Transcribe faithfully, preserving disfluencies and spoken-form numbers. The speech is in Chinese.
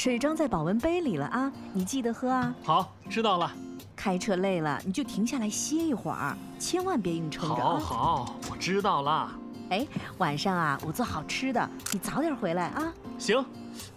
水装在保温杯里了啊，你记得喝啊。 好，知道了。 开车累了你就停下来歇一会儿，千万别硬撑着好啊。 好，我知道了。 哎，晚上啊，我做好吃的，你早点回来啊。 行，